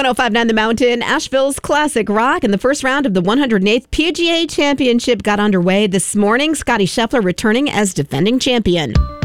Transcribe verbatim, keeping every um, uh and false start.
one oh five point nine The Mountain, Asheville's classic rock, and the first round of the one hundred eighth P G A Championship got underway this morning. Scottie Scheffler returning as defending champion.